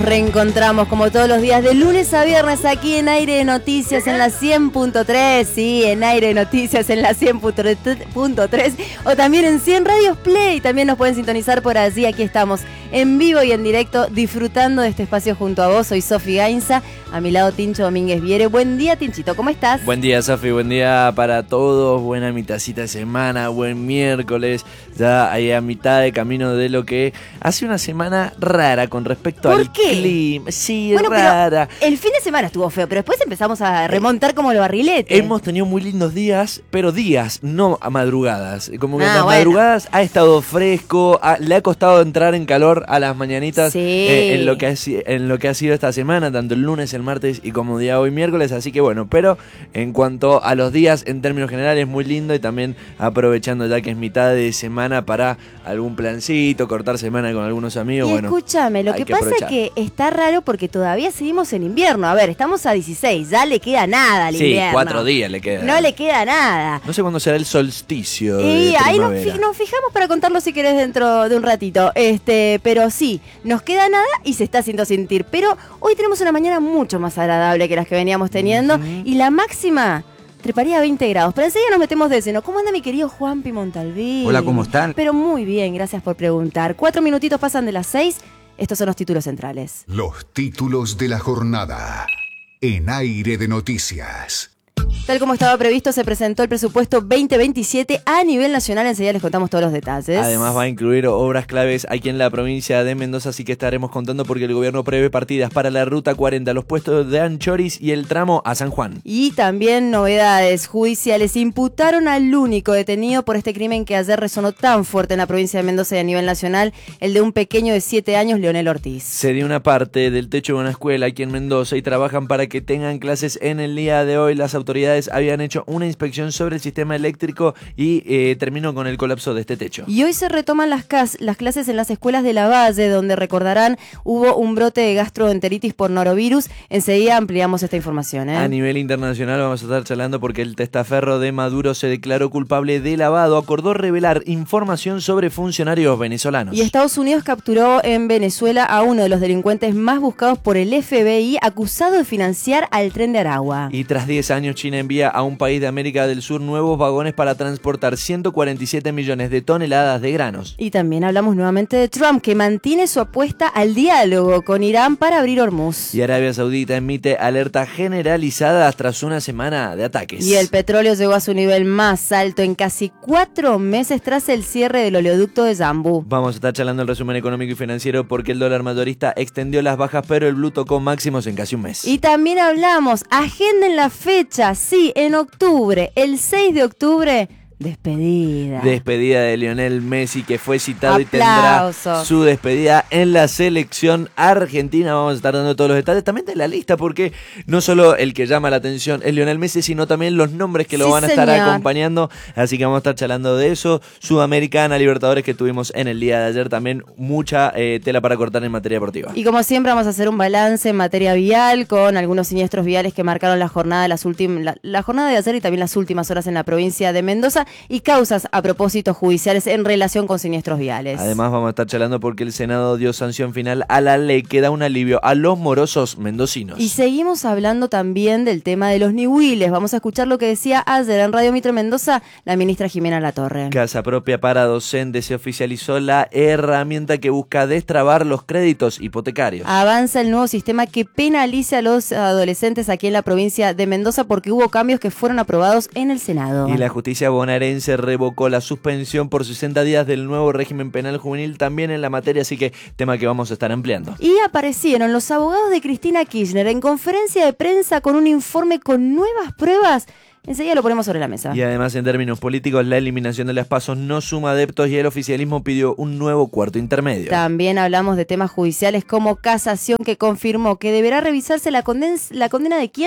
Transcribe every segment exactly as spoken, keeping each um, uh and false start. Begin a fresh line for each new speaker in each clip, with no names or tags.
Reencontramos como todos los días de lunes a viernes aquí en Aire de Noticias en la cien punto tres, sí, en Aire de Noticias en la cien punto tres o también en cien Radios Play, también nos pueden sintonizar por allí, aquí estamos en vivo y en directo disfrutando de este espacio junto a vos. Soy Sofi Gainza, a mi lado Tincho Domínguez Viere. Buen día, Tinchito, ¿cómo estás?
Buen día, Sofi, buen día para todos, buena mitacita de semana, buen miércoles, ya ahí a mitad de camino de lo que hace una semana rara con respecto
¿Por
al
qué?
clima. Sí,
Bueno,
rara.
pero el fin de semana estuvo feo, pero después empezamos a remontar como los barriletes.
Hemos tenido muy lindos días, pero días, no a madrugadas. Como que
Ah,
las
bueno.
madrugadas ha estado fresco, ha- le ha costado entrar en calor a las mañanitas
Sí.
eh, en, lo que ha, si- en lo que ha sido esta semana, tanto el lunes, el martes y como día hoy miércoles. Así que bueno, pero en cuanto a los días, en términos generales, muy lindo y también aprovechando ya que es mitad de semana para algún plancito, cortar semana con algunos amigos.
Y
bueno,
escúchame, lo
hay
que,
que
pasa
aprovechar.
es que está raro porque todavía seguimos en invierno. A ver, estamos a dieciséis, ya le queda nada al
Sí,
invierno.
cuatro días le quedan.
No le queda nada.
No sé cuándo será el solsticio de
Y ahí nos,
primavera.
fi- nos fijamos para contarlo si querés dentro de un ratito. Este, pero sí, nos queda nada y se está haciendo sentir. Pero hoy tenemos una mañana mucho más agradable que las que veníamos teniendo.
Ujú.
Y la máxima treparía a veinte grados. Pero enseguida nos metemos de lleno. ¿Cómo anda mi querido Juanpi Montalví?
Hola, ¿cómo están?
Pero muy bien, gracias por preguntar. Cuatro minutitos pasan de las seis. Estos son los títulos centrales.
Los títulos de la jornada en Aire de Noticias.
Tal como estaba previsto, se presentó el presupuesto veinte veintisiete a nivel nacional. Enseguida les contamos todos los detalles.
Además va a incluir obras claves aquí en la provincia de Mendoza, así que estaremos contando porque el gobierno prevé partidas para la Ruta cuarenta, los puestos de Anchoris y el tramo a San Juan.
Y también novedades judiciales. Imputaron al único detenido por este crimen que ayer resonó tan fuerte en la provincia de Mendoza y a nivel nacional, el de un pequeño de siete años, Leonel Ortiz.
Se dio una parte del techo de una escuela aquí en Mendoza y trabajan para que tengan clases en el día de hoy. Las autoridades habían hecho una inspección sobre el sistema eléctrico y eh, terminó con el colapso de este techo.
Y hoy se retoman las, cas- las clases en las escuelas de la Valle, donde recordarán hubo un brote de gastroenteritis por norovirus. Enseguida ampliamos esta información. ¿eh?
A nivel internacional vamos a estar charlando porque el testaferro de Maduro se declaró culpable de lavado. Acordó revelar información sobre funcionarios venezolanos.
Y Estados Unidos capturó en Venezuela a uno de los delincuentes más buscados por el F B I, acusado de financiar al Tren de Aragua.
Y tras diez años, China envía a un país de América del Sur nuevos vagones para transportar ciento cuarenta y siete millones de toneladas de granos.
Y también hablamos nuevamente de Trump, que mantiene su apuesta al diálogo con Irán para abrir Hormuz.
Y Arabia Saudita emite alerta generalizada tras una semana de ataques.
Y el petróleo llegó a su nivel más alto en casi cuatro meses tras el cierre del oleoducto de Yambú.
Vamos a estar charlando el resumen económico y financiero porque el dólar mayorista extendió las bajas, pero el blue tocó máximos en casi un mes.
Y también hablamos, agenden la fecha, sí, en octubre, el seis de octubre, despedida.
Despedida de Lionel Messi, que fue citado
Aplausos.
y tendrá su despedida en la selección argentina. Vamos a estar dando todos los detalles también de la lista, porque no solo el que llama la atención es Lionel Messi, sino también los nombres que lo
Sí,
van a estar
señor.
acompañando. Así que vamos a estar charlando de eso. Sudamericana, Libertadores que tuvimos en el día de ayer. También mucha eh, tela para cortar en materia deportiva.
Y como siempre vamos a hacer un balance en materia vial con algunos siniestros viales que marcaron la jornada de las últimas la, la jornada de ayer y también las últimas horas en la provincia de Mendoza, y causas a propósitos judiciales en relación con siniestros viales.
Además vamos a estar charlando porque el Senado dio sanción final a la ley que da un alivio a los morosos mendocinos.
Y seguimos hablando también del tema de los nihuiles. Vamos a escuchar lo que decía ayer en Radio Mitre Mendoza la ministra Jimena Latorre.
Casa Propia para Docentes se oficializó la herramienta que busca destrabar los créditos hipotecarios.
Avanza el nuevo sistema que penaliza a los adolescentes aquí en la provincia de Mendoza porque hubo cambios que fueron aprobados en el Senado.
Y la justicia bonaerense revocó la suspensión por sesenta días del nuevo régimen penal juvenil también en la materia, así que tema que vamos a estar ampliando.
Y aparecieron los abogados de Cristina Kirchner en conferencia de prensa con un informe con nuevas pruebas. Enseguida lo ponemos sobre la mesa.
Y además, en términos políticos, la eliminación de las PASO no suma adeptos y el oficialismo pidió un nuevo cuarto intermedio.
También hablamos de temas judiciales como casación, que confirmó que deberá revisarse la, conden- la condena de quién.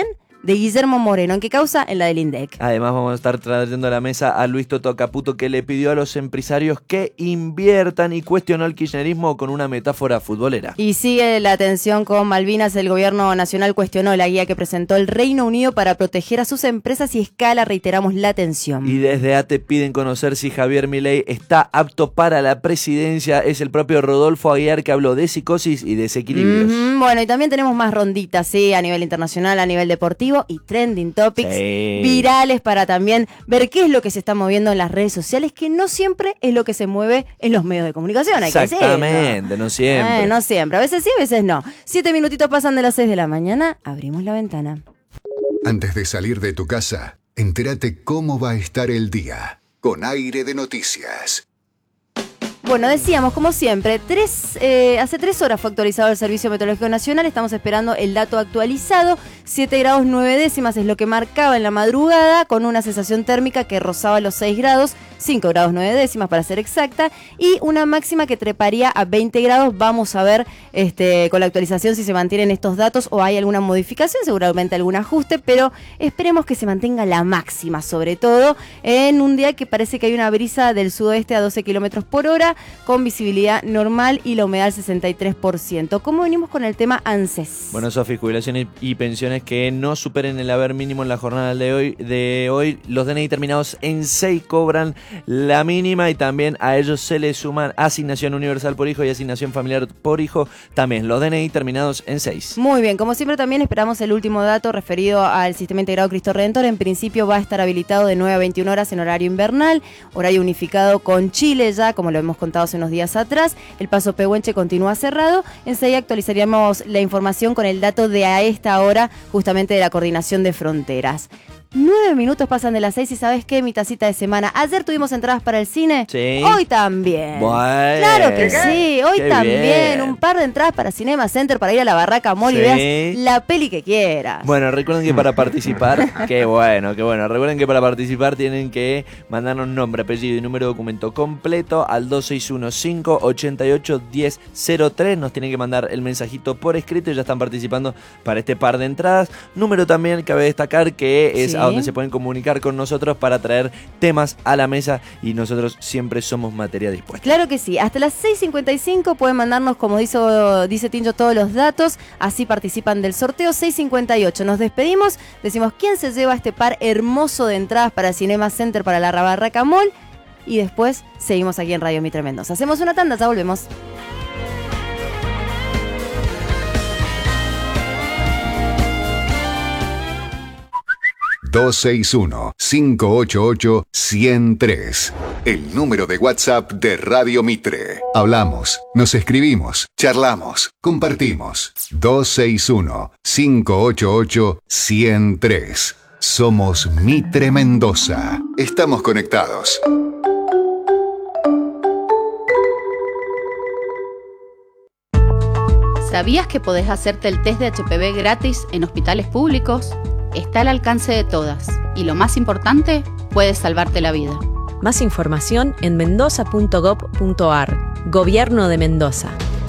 de Guillermo Moreno. ¿En qué causa? En la del INDEC.
Además vamos a estar trayendo a la mesa a Luis Toto Caputo, que le pidió a los empresarios que inviertan y cuestionó el kirchnerismo con una metáfora futbolera.
Y sigue la tensión con Malvinas. El gobierno nacional cuestionó la guía que presentó el Reino Unido para proteger a sus empresas y escala, reiteramos, la tensión.
Y desde A T E piden conocer si Javier Milei está apto para la presidencia. Es el propio Rodolfo Aguiar que habló de psicosis y desequilibrios.
Mm-hmm. Bueno, y también tenemos más ronditas, sí, a nivel internacional, a nivel deportivo y trending topics
sí.
virales para también ver qué es lo que se está moviendo en las redes sociales, que no siempre es lo que se mueve en los medios de comunicación. Hay
Exactamente,
que
no siempre.
Eh, no siempre, a veces sí, a veces no. Siete minutitos pasan de las seis de la mañana, abrimos la ventana.
Antes de salir de tu casa, entérate cómo va a estar el día con Aire de Noticias.
Bueno, decíamos, como siempre, tres, eh, hace tres horas fue actualizado el Servicio Meteorológico Nacional. Estamos esperando el dato actualizado. siete grados nueve décimas es lo que marcaba en la madrugada, con una sensación térmica que rozaba los seis grados, cinco grados nueve décimas para ser exacta, y una máxima que treparía a veinte grados. Vamos a ver este, con la actualización si se mantienen estos datos o hay alguna modificación, seguramente algún ajuste, pero esperemos que se mantenga la máxima, sobre todo en un día que parece que hay una brisa del sudoeste a doce kilómetros por hora, con visibilidad normal y la humedad al sesenta y tres por ciento. ¿Cómo venimos con el tema ANSES?
Bueno, Sofi, jubilaciones y pensiones que no superen el haber mínimo en la jornada de hoy. De hoy los D N I terminados en seis cobran la mínima y también a ellos se les suman asignación universal por hijo y asignación familiar por hijo. También los D N I terminados en seis.
Muy bien, como siempre también esperamos el último dato referido al Sistema Integrado Cristo Redentor. En principio va a estar habilitado de nueve a veintiuna horas en horario invernal, horario unificado con Chile ya, como lo hemos contado hace unos días atrás. El paso Pehuenche continúa cerrado. Enseguida actualizaríamos la información con el dato de a esta hora, justamente de la coordinación de fronteras. Nueve minutos pasan de las seis y ¿sabes qué? Mi tacita de semana. Ayer tuvimos entradas para el cine.
Sí.
Hoy también.
Bueno.
Claro que sí. Hoy
Qué
también.
bien.
Un par de entradas para Cinema Center para ir a la Barraca Mall
Sí.
y veas la peli que quieras.
Bueno, recuerden que para participar, qué bueno, qué bueno. Recuerden que para participar tienen que mandarnos nombre, apellido y número de documento completo al dos seis uno cinco ocho ocho uno cero cero tres. Nos tienen que mandar el mensajito por escrito y ya están participando para este par de entradas. Número también cabe destacar que es
Sí.
a donde se pueden comunicar con nosotros para traer temas a la mesa y nosotros siempre somos materia dispuesta.
Claro que sí. Hasta las seis cincuenta y cinco pueden mandarnos, como dice, dice Tincho, todos los datos. Así participan del sorteo. seis cincuenta y ocho. Nos despedimos. Decimos quién se lleva este par hermoso de entradas para Cinema Center para la Barraca Mall. Y después seguimos aquí en Radio Mitre Mendoza. Hacemos una tanda, ya volvemos.
dos seis uno cinco ocho ocho uno cero tres. El número de WhatsApp de Radio Mitre. Hablamos, nos escribimos, charlamos, compartimos. dos seis uno cinco ocho ocho uno cero tres. Somos Mitre Mendoza. Estamos conectados.
¿Sabías que podés hacerte el test de H P V gratis en hospitales públicos? Está al alcance de todas y lo más importante, puede salvarte la vida.
Más información en mendoza punto gob punto ar. Gobierno de Mendoza.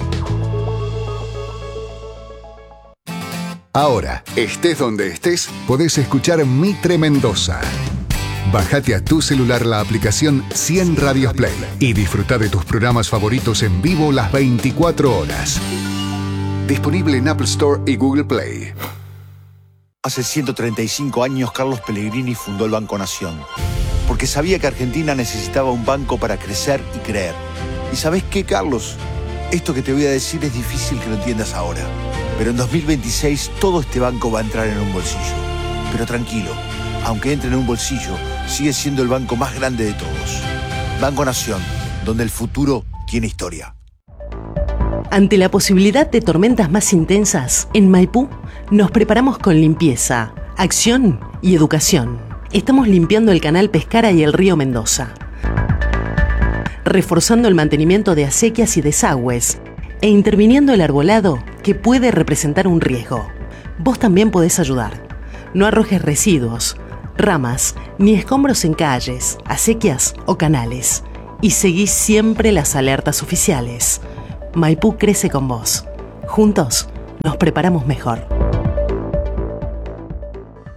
Ahora, estés donde estés, podés escuchar Mitre Mendoza. Bájate a tu celular la aplicación cien Radios Play y disfruta de tus programas favoritos en vivo las veinticuatro horas. Disponible en Apple Store y Google Play.
Hace ciento treinta y cinco años Carlos Pellegrini fundó el Banco Nación, porque sabía que Argentina necesitaba un banco para crecer y creer. ¿Y sabés qué, Carlos? Esto que te voy a decir es difícil que lo entiendas ahora, pero en dos mil veintiséis todo este banco va a entrar en un bolsillo. Pero tranquilo, aunque entre en un bolsillo, sigue siendo el banco más grande de todos. Banco Nación, donde el futuro tiene historia.
Ante la posibilidad de tormentas más intensas, en Maipú nos preparamos con limpieza, acción y educación. Estamos limpiando el canal Pescara y el río Mendoza, reforzando el mantenimiento de acequias y desagües e interviniendo el arbolado que puede representar un riesgo. Vos también podés ayudar. No arrojes residuos, ramas ni escombros en calles, acequias o canales. Y seguí siempre las alertas oficiales. Maipú crece con vos. Juntos nos preparamos mejor.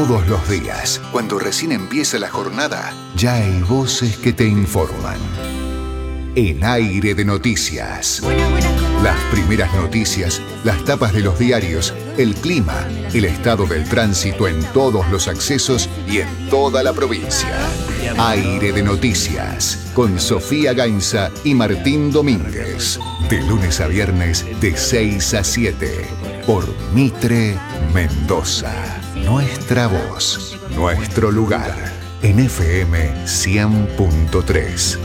Todos los días, cuando recién empieza la jornada, ya hay voces que te informan. En Aire de Noticias. Las primeras noticias, las tapas de los diarios, el clima, el estado del tránsito en todos los accesos y en toda la provincia. Aire de Noticias, con Sofía Gainza y Martín Domínguez. De lunes a viernes, de seis a siete. Por Mitre Mendoza. Nuestra voz, nuestro lugar. En F M cien punto tres.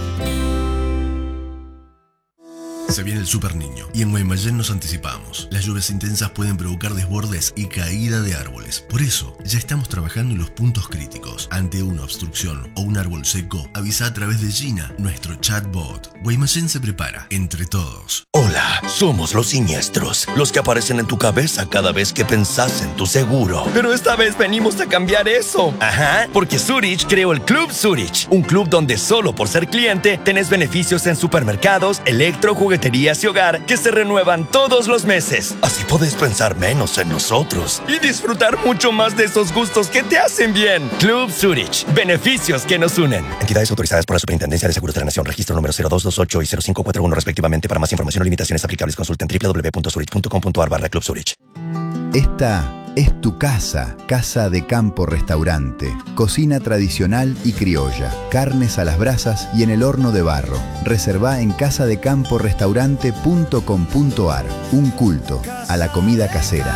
Se viene el Super Niño y en Guaymallén nos anticipamos. Las lluvias intensas pueden provocar desbordes y caída de árboles. Por eso, ya estamos trabajando en los puntos críticos. Ante una obstrucción o un árbol seco, avisa a través de Gina, nuestro chatbot. Guaymallén se prepara, entre todos.
Hola, somos los siniestros, los que aparecen en tu cabeza cada vez que pensás en tu seguro. Pero esta vez venimos a cambiar eso. Ajá, porque Zurich creó el Club Zurich, un club donde solo por ser cliente tenés beneficios en supermercados, electro, jugueterías y hogar que se renuevan todos los meses. Así podés pensar menos en nosotros y disfrutar mucho más de esos gustos que te hacen bien. Club Zurich, beneficios que nos unen. Entidades autorizadas por la Superintendencia de Seguros de la Nación, registro número cero dos dos ocho y cero cinco cuatro uno respectivamente. Para más información o limitaciones aplicables consulten doble u doble u doble u punto zurich punto com punto a r barra Club Zurich.
Esta es tu casa, Casa de Campo Restaurante, cocina tradicional y criolla, carnes a las brasas y en el horno de barro. Reservá en casa de campo restaurante punto com punto a r, un culto a la comida casera.